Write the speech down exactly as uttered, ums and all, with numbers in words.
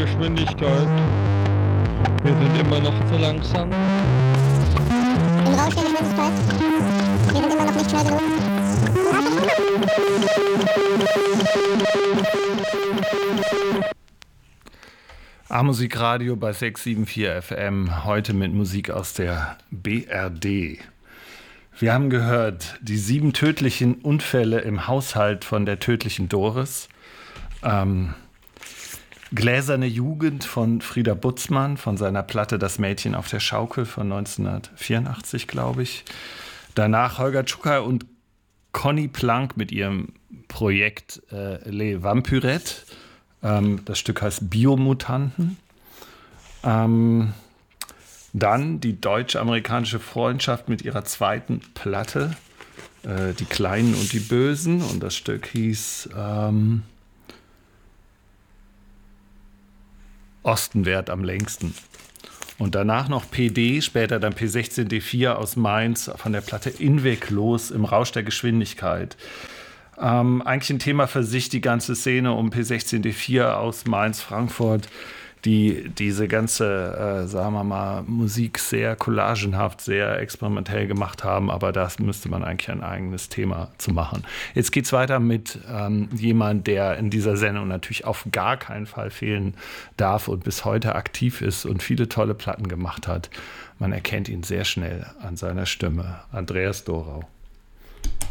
Geschwindigkeit. Wir sind immer noch zu langsam. Im Rausch der Geschwindigkeit. Wir sind immer noch nicht schnell genug. A-Musik-Radio bei sechs sieben vier F M, heute mit Musik aus der B R D. Wir haben gehört, die sieben tödlichen Unfälle im Haushalt von der tödlichen Doris. Ähm, Gläserne Jugend von Frieder Butzmann, von seiner Platte Das Mädchen auf der Schaukel von neunzehnhundertvierundachtzig, glaube ich. Danach Holger Czukay und Conny Plank mit ihrem Projekt äh, Les Vampyrettes. Ähm, das Stück heißt Biomutanten. Ähm, dann die deutsch-amerikanische Freundschaft mit ihrer zweiten Platte, äh, Die Kleinen und die Bösen. Und das Stück hieß ähm, Osten währt am längsten. Und danach noch P D, später dann P sechzehn D vier aus Mainz von der Platte Inweglos im Rausch der Geschwindigkeit. Ähm, eigentlich ein Thema für sich, die ganze Szene um P sechzehn D vier aus Mainz, Frankfurt, die diese ganze, äh, sagen wir mal, Musik sehr collagenhaft, sehr experimentell gemacht haben, aber das müsste man eigentlich ein eigenes Thema zu machen. Jetzt geht's weiter mit ähm, jemand, der in dieser Sendung natürlich auf gar keinen Fall fehlen darf und bis heute aktiv ist und viele tolle Platten gemacht hat. Man erkennt ihn sehr schnell an seiner Stimme. Andreas Dorau.